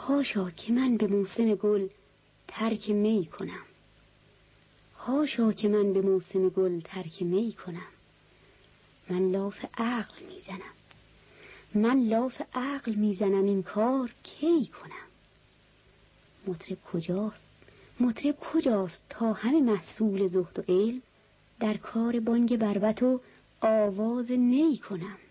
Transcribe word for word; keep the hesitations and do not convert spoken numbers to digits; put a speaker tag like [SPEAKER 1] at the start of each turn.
[SPEAKER 1] حاشا که من به موسم گل ترک می کنم، حاشا که من به موسم گل ترک می کنم. من لاف عقل میزنم، من لاف عقل میزنم، این کار کی کنم؟ مطرب کجاست، مطرب کجاست تا همه محصول زهد و علم در کار بانگ بربط و آواز نی کنم؟